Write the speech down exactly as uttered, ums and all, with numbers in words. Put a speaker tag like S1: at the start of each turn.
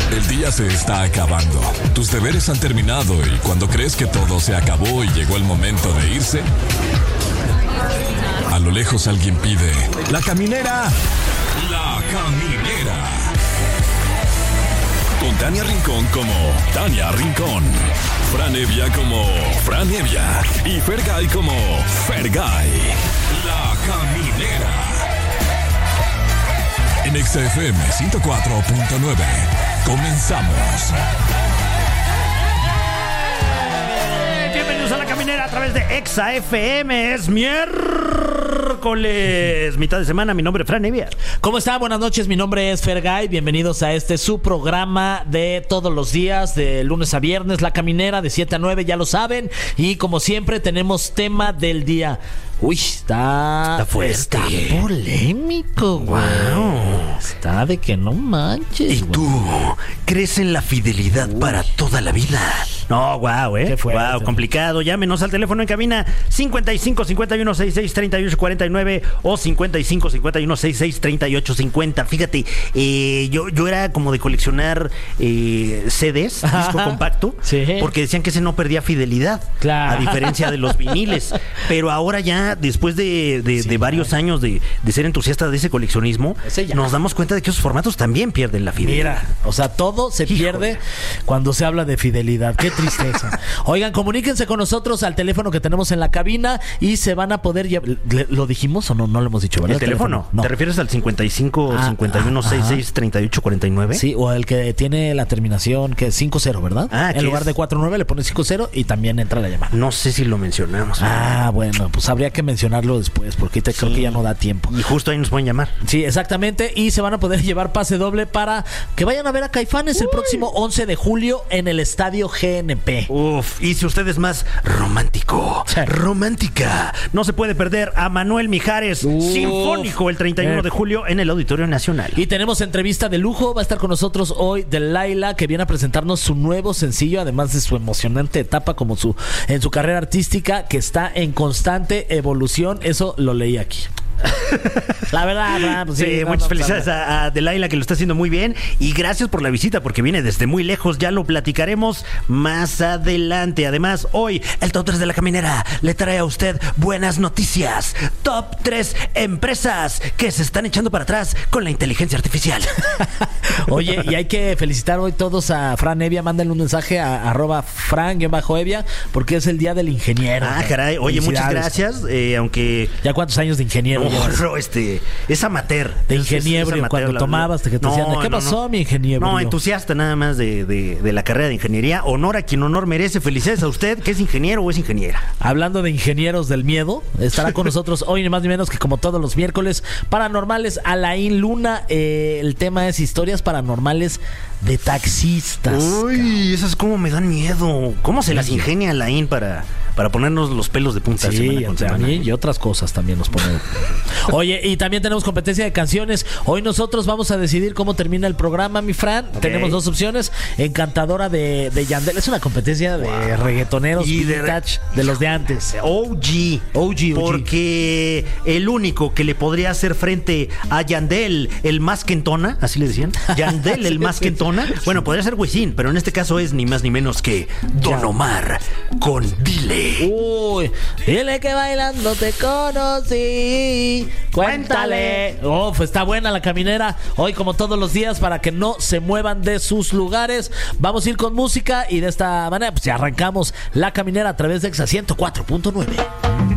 S1: El día se está acabando. Tus deberes han terminado y cuando crees que todo se acabó y llegó el momento de irse, a lo lejos alguien pide: ¡La caminera! ¡La caminera! Con Tania Rincón como Tania Rincón, Fran Evia como Fran Evia y Fergay como Fergay. La caminera. En Exa F M ciento cuatro punto nueve. Comenzamos.
S2: Bienvenidos a La Caminera a través de Exa F M. Es miércoles, mitad de semana. Mi nombre es Fran Evia.
S3: ¿Cómo está? Buenas noches, mi nombre es Fergay. Bienvenidos a este su programa de todos los días, de lunes a viernes, La Caminera de siete a nueve, ya lo saben. Y como siempre tenemos tema del día. Uy, está...
S2: Está fuerte.
S3: Está polémico, güey.
S2: Wow.
S3: Está de que no manches,
S2: ¿Y tú crees en la fidelidad Uy. para toda la vida? No, wow, eh.
S3: Qué fuerte.
S2: Wow, complicado. Llámenos al teléfono en cabina cincuenta y cinco, cincuenta y uno, sesenta y seis, treinta y ocho, cuarenta y nueve o cincuenta y cinco, cincuenta y uno, sesenta y seis, treinta y ocho, cincuenta. Fíjate, eh, yo, yo era como de coleccionar eh, C Ds, disco compacto,
S3: sí.
S2: porque decían que ese no perdía fidelidad,
S3: claro.
S2: a diferencia de los viniles. Pero ahora ya, después de, de,
S3: sí,
S2: de varios
S3: claro.
S2: años de, de ser entusiasta de ese coleccionismo,
S3: Ese
S2: nos damos cuenta de que esos formatos también pierden la fidelidad.
S3: Mira, o sea, todo se
S2: Híjole.
S3: pierde cuando se habla de fidelidad. Qué tristeza. Oigan, comuníquense con nosotros al teléfono que tenemos en la cabina y se van a poder llevar... ¿Lo dijimos o no? No lo hemos dicho, ¿verdad?
S2: ¿El teléfono?
S3: No.
S2: ¿Te refieres al cincuenta y cinco,
S3: Ah,
S2: cincuenta y uno,
S3: ah,
S2: sesenta y seis, treinta y ocho, cuarenta y nueve?
S3: Sí, o el que tiene la terminación que es cinco cero, ¿verdad?
S2: Ah,
S3: en lugar
S2: es...
S3: de cuatro nueve le pone cinco cero y también entra la llamada.
S2: No sé si lo mencionamos.
S3: Ah, bueno, pues habría que mencionarlo después porque te, sí. creo que ya no da tiempo.
S2: Y justo ahí nos pueden llamar.
S3: Sí, exactamente. Y se van a poder llevar pase doble para que vayan a ver a Caifanes Uy. el próximo once de julio en el Estadio G N P.
S2: Uf, y si usted es más romántico, sí. romántica, no se puede perder a Manuel Mijares Uf. Sinfónico el treinta y uno eh. de julio en el Auditorio Nacional.
S3: Y tenemos entrevista de lujo. Va a estar con nosotros hoy Delilah, que viene a presentarnos su nuevo sencillo, además de su emocionante etapa como su en su carrera artística, que está en constante evolución. Eso lo leí aquí. La verdad, ¿verdad? Pues
S2: sí,
S3: sí, no,
S2: muchas
S3: no,
S2: felicidades a, a Delilah, que lo está haciendo muy bien, y gracias por la visita porque viene desde muy lejos. Ya lo platicaremos más adelante. Además, hoy el Top tres de La Caminera le trae a usted buenas noticias. Top tres empresas que se están echando para atrás con la inteligencia artificial.
S3: Oye, y hay que felicitar hoy todos a Fran Evia. Mándenle un mensaje a arroba Fran-Evia porque es el día del ingeniero.
S2: Ah, caray. Oye, muchas gracias. Eh, aunque
S3: ¿ya cuántos años de ingeniero?
S2: No, no, este, es amateur.
S3: De ingeniero, es, es cuando la, tomabas, que te no, decían, ¿qué no, pasó, no. mi ingeniero?
S2: No, entusiasta nada más de, de, de la carrera de ingeniería. Honor a quien honor merece. Felicidades a usted, que es ingeniero o es ingeniera.
S3: Hablando de ingenieros del miedo, estará con nosotros hoy ni más ni menos que como todos los miércoles, paranormales, Alain Luna. Eh, el tema es historias paranormales de taxistas.
S2: Uy, esas como me dan miedo. ¿Cómo se las ingenia Alain para... para ponernos los pelos de punta?
S3: Sí, semana con semana. Y otras cosas también nos ponen. Oye, y también tenemos competencia de canciones. Hoy nosotros vamos a decidir cómo termina el programa, mi Fran. Okay. Tenemos dos opciones. Encantadora de, de Yandel. Es una competencia de wow. reggaetoneros y vintage de, de los de antes.
S2: O G.
S3: O G.
S2: Porque el único que le podría hacer frente a Yandel, el más que entona, así le decían. Yandel, el más que entona. Bueno, podría ser Wisin, pero en este caso es ni más ni menos que Don Omar con Dile.
S3: Uy, dile que bailando te conocí. Cuéntale. Oh, pues está buena La Caminera. Hoy, como todos los días, para que no se muevan de sus lugares, vamos a ir con música y de esta manera, pues ya arrancamos La Caminera a través de Exa ciento cuatro punto nueve.